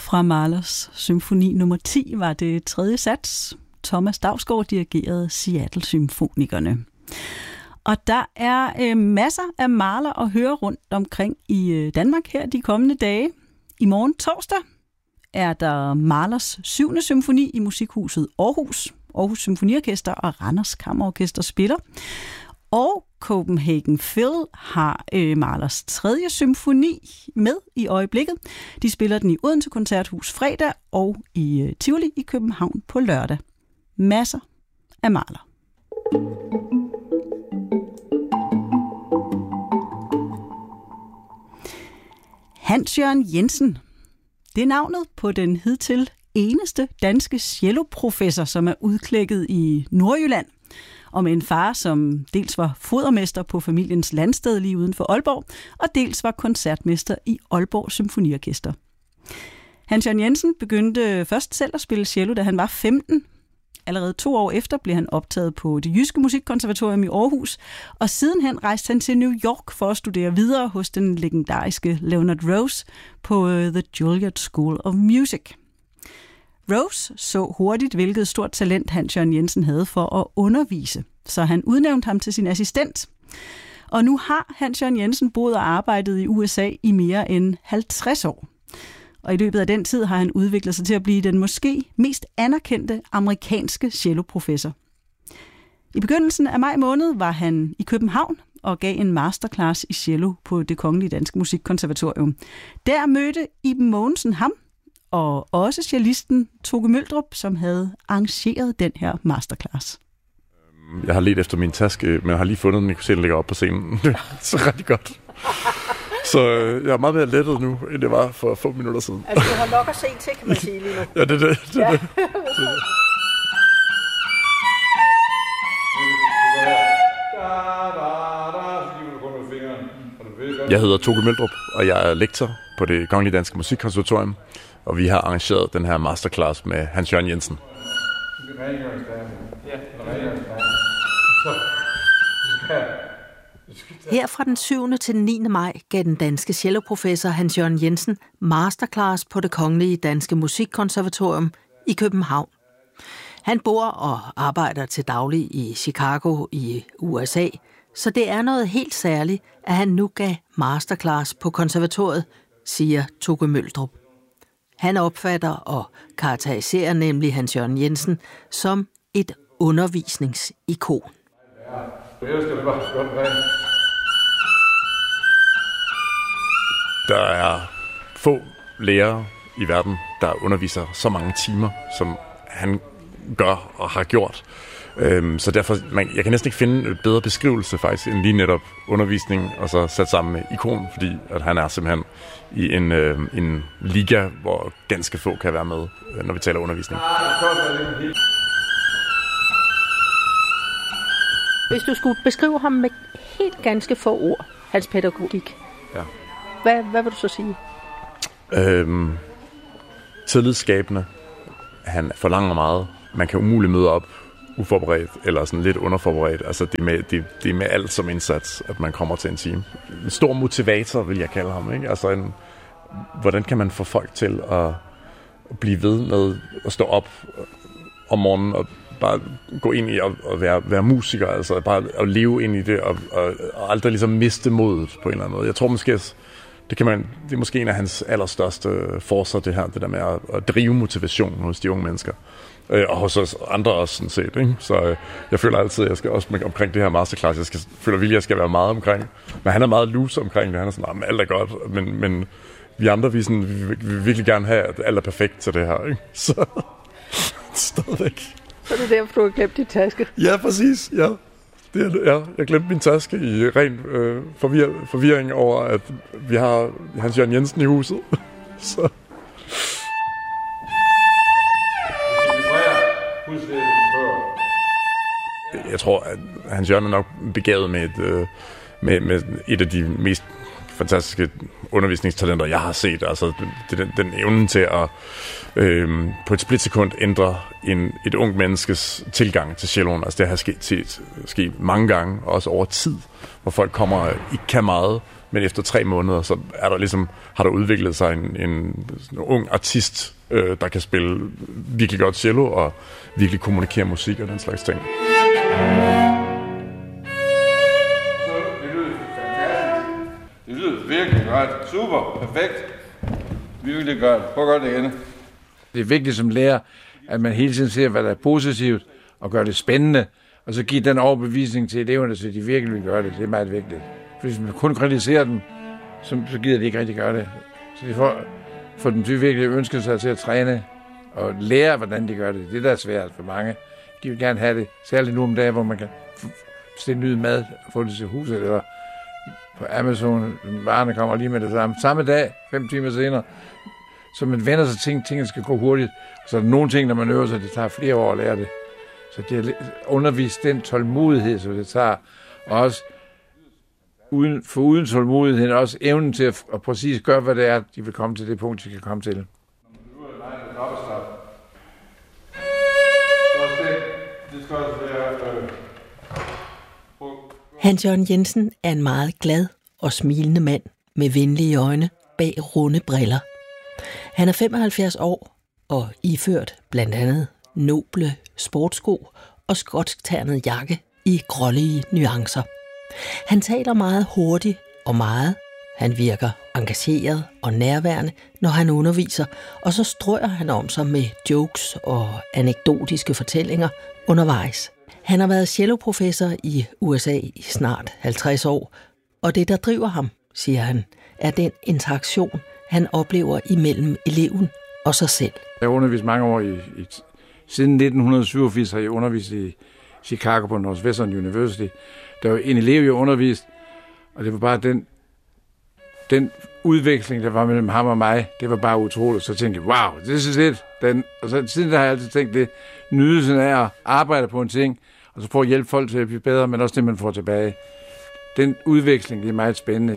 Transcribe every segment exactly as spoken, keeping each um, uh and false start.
Fra Mahlers symfoni nummer ti var det tredje sats. Thomas Dausgaard dirigerede Seattle-symfonikerne. Og der er øh, masser af Mahler at høre rundt omkring i øh, Danmark her de kommende dage. I morgen torsdag er der Mahlers syvende symfoni i Musikhuset Aarhus. Aarhus Symfoniorkester og Randers Kammerorkester spiller. Og Copenhagen Phil har øh, Mahlers tredje symfoni med i øjeblikket. De spiller den i Odense Koncerthus fredag og i øh, Tivoli i København på lørdag. Masser af Mahler. Hans Jørgen Jensen. Det er navnet på den hidtil eneste danske celloprofessor, som er udklækket i Nordjylland. Og med en far, som dels var fodermester på familiens landsted lige uden for Aalborg, og dels var koncertmester i Aalborg Symfoniorkester. Hans Jørgen Jensen begyndte først selv at spille cello, da han var femten. Allerede to år efter blev han optaget på Det Jyske Musikkonservatorium i Aarhus, og sidenhen rejste han til New York for at studere videre hos den legendariske Leonard Rose på The Juilliard School of Music. Rose så hurtigt, hvilket stort talent Hans Jørgen Jensen havde for at undervise, så han udnævnte ham til sin assistent. Og nu har Hans Jørgen Jensen boet og arbejdet i U S A i mere end halvtreds år. Og i løbet af den tid har han udviklet sig til at blive den måske mest anerkendte amerikanske celloprofessor. I begyndelsen af maj måned var han i København og gav en masterclass i cello på Det Kongelige Danske Musikkonservatorium. Der mødte Iben Mogensen ham, og også cellisten Toke Møldrup, som havde arrangeret den her masterclass. Jeg har let efter min taske, men jeg har lige fundet den, jeg kunne se, den ligger op på scenen. Så rigtig godt. Så jeg er meget mere lettet nu, end det var for få minutter siden. Altså, du har nok at se til, kan man sige lige nu. Ja, det er det. det, ja. det. Jeg hedder Toke Møldrup, og jeg er lektor på Det Kongelige Danske Musikkonservatorium, og vi har arrangeret den her masterclass med Hans Jørgen Jensen. Her fra den syvende til den niende maj gav den danske celloprofessor Hans Jørgen Jensen masterclass på Det Kongelige Danske Musikkonservatorium i København. Han bor og arbejder til daglig i Chicago i U S A, så det er noget helt særligt, at han nu gav masterclass på konservatoriet, siger Toke Møldrup. Han opfatter og karakteriserer nemlig Hans Jørgen Jensen som et undervisningsikon. Der er få lærere i verden, der underviser så mange timer, som han gør og har gjort. Øhm, så derfor, man, jeg kan næsten ikke finde en bedre beskrivelse faktisk, end lige netop undervisning, og så sat sammen med ikon, fordi at han er simpelthen i en, øh, en liga, hvor ganske få kan være med, når vi taler undervisning. Hvis du skulle beskrive ham med helt ganske få ord, hans pædagogik, ja. hvad, hvad vil du så sige? Øhm, tillidsskabende. Han forlanger meget. Man kan umuligt møde op uforberedt, eller sådan lidt underforberedt. Altså det er, med, det, det er med alt som indsats, at man kommer til en time. En stor motivator, vil jeg kalde ham. Ikke? Altså en, hvordan kan man få folk til at, at blive ved med at stå op om morgenen og bare gå ind i at, at være, være musiker, altså bare at leve ind i det, og, og, og aldrig ligesom miste modet på en eller anden måde. Jeg tror måske, det, kan man, det er måske en af hans allerstørste forser, det her, det der med at, at drive motivation hos de unge mennesker. Og hos os andre også, sådan set. Ikke? Så øh, jeg føler altid, at jeg skal også med, omkring det her masterclass, jeg skal, føler virkelig, at jeg skal være meget omkring. Men han er meget loose omkring det. Han er sådan, alt er godt, men, men vi andre, vi, sådan, vi, vi vil virkelig gerne have, at alt er perfekt til det her. Ikke? Så stadigvæk. Så er det derfor, du har glemt din taske? Ja, præcis. Ja. Det er, ja. Jeg glemte min taske i ren øh, forvir, forvirring over, at vi har Hans Jørgen Jensen i huset. Så... Jeg tror, at Hans Jørgen er nok begavet med et, øh, med, med et af de mest fantastiske undervisningstalenter, jeg har set. Altså den, den evnen til at øh, på et splitsekund ændre en, et ungt menneskes tilgang til celloen. Altså det har sket, set, sket mange gange, også over tid, hvor folk kommer og ikke kan meget, men efter tre måneder, så er der ligesom, har der udviklet sig en, en, en ung artist, øh, der kan spille virkelig godt cello og virkelig kommunikere musik og den slags ting. Det lyder virkelig godt. Super. Perfekt. Virkelig godt. Prøv godt igen. Det er vigtigt som lærer, at man hele tiden ser, hvad der er positivt, og gør det spændende, og så give den overbevisning til eleverne, så de virkelig vil gøre det. Det er meget vigtigt. For hvis man kun kritiserer dem, så, så gider de ikke rigtig gøre det. Så de får, får dem til virkelig ønske sig til at træne og lære, hvordan de gør det. Det der er svært for mange. De vil gerne have det, særligt nu om dagen, hvor man kan stille ny mad og få det til huset, eller på Amazon, varerne kommer lige med det samme. Samme dag, fem timer senere, så man vender sig til, at tingene skal gå hurtigt. Så er der nogle ting, når man øver sig, det tager flere år at lære det. Så det er undervist den tålmodighed, som det tager, og også uden, for uden tålmodigheden, også evnen til at, at præcis gøre, hvad det er, de vil komme til det punkt, de kan komme til. Hans Jørgen Jensen er en meget glad og smilende mand med venlige øjne bag runde briller. Han er femoghalvfjerds år og iført blandt andet noble sportsko og skotskternet jakke i grålige nuancer. Han taler meget hurtigt og meget. Han virker engageret og nærværende, når han underviser, og så strøger han om sig med jokes og anekdotiske fortællinger undervejs. Han har været celloprofessor i U S A i snart halvtreds år, og det, der driver ham, siger han, er den interaktion, han oplever imellem eleven og sig selv. Jeg har undervist mange år i, i siden nitten syvogfirs har jeg undervist i Chicago på Northwestern University. Der var en elev, jeg undervist, og det var bare den, den udveksling, der var mellem ham og mig, det var bare utroligt. Så tænkte jeg, wow, det er det. Den, og så siden der har jeg altid tænkt det, nydelsen af at arbejde på en ting, og så prøve at hjælpe folk til at blive bedre, men også det, man får tilbage. Den udveksling, det er meget spændende.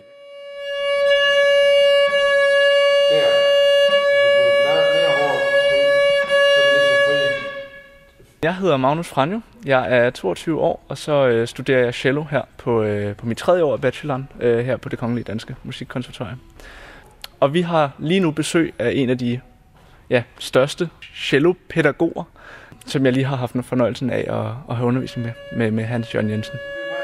Jeg hedder Magnus Franjo. Jeg er toogtyve år, og så øh, studerer jeg cello her på, øh, på mit tredje år af bacheloren øh, her på Det Kongelige Danske Musikkonservatorium. Og vi har lige nu besøg af en af de ja, største cellopædagoger, som jeg lige har haft en fornøjelsen af at, at have undervisning med, med, med Hans Jørgen Jensen.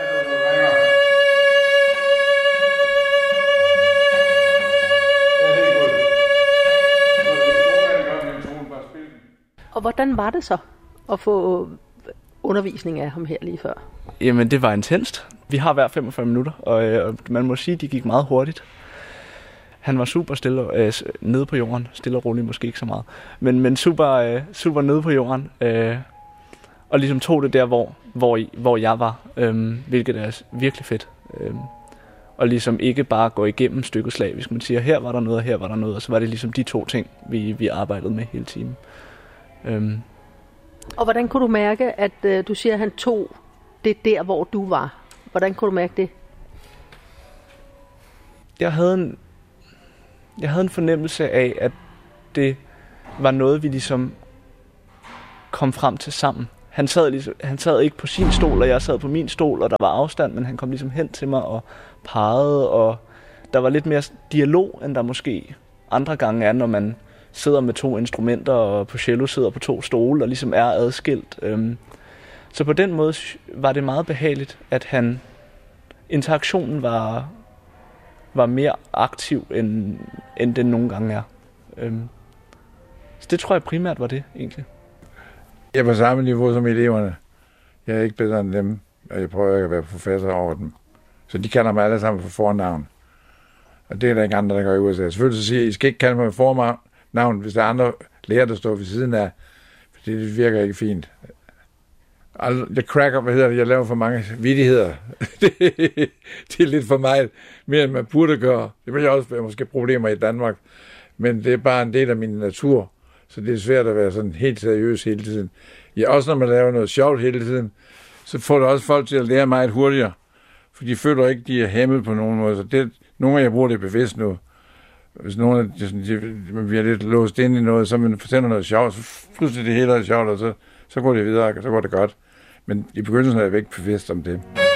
Og hvordan var det så at få undervisning af ham her lige før? Jamen, det var intenst. Vi har hver femogfyrre minutter, og, og man må sige, at de gik meget hurtigt. Han var super stille øh, nede på jorden. Stille og roligt, måske ikke så meget. Men, men super, øh, super nede på jorden. Øh, og ligesom tog det der, hvor, hvor, hvor jeg var. Øh, hvilket er virkelig fedt. Øh, og ligesom ikke bare gå igennem stykket slavisk. Man siger, her var der noget, og her var der noget. Og så var det ligesom de to ting, vi, vi arbejdede med hele timen. Øh, Og hvordan kunne du mærke, at øh, du siger, at han tog det der, hvor du var? Hvordan kunne du mærke det? Jeg havde en, jeg havde en fornemmelse af, at det var noget, vi ligesom kom frem til sammen. Han sad, ligesom, han sad ikke på sin stol, og jeg sad på min stol, og der var afstand, men han kom ligesom hen til mig og pegede, og der var lidt mere dialog, end der måske andre gange er, når man sidder med to instrumenter, og på cello sidder på to stole, og ligesom er adskilt. Så på den måde var det meget behageligt, at han interaktionen var, var mere aktiv, end, end den nogle gange er. Så det tror jeg primært var det, egentlig. Jeg er på samme niveau som eleverne. Jeg er ikke bedre end dem, og jeg prøver ikke at være professor over dem. Så de kalder mig alle sammen for fornavn. Og det er der ikke andre, der gør i U S A. Selvfølgelig så siger jeg, I skal ikke kalde mig for fornavn, hvis der er andre lærer, der står ved siden af. Fordi det virker ikke fint. Jeg cracker, hvad hedder det, jeg laver for mange vittigheder. det, det er lidt for meget, mere end man burde gøre. Det vil jeg også være måske problemer i Danmark. Men det er bare en del af min natur. Så det er svært at være sådan helt seriøs hele tiden. Ja, også når man laver noget sjovt hele tiden, så får det også folk til at lære meget hurtigere. For de føler ikke, de er hæmmet på nogen måde. Så det, Nogle af jer bruger det bevidst nu. Hvis nogen af de, de, vi er lidt låst ind i noget, så man fortæller noget sjovt, så pludselig det hele er sjovt, og så, så går det videre, og så går det godt. Men i begyndelsen er jeg ikke bevidst om det.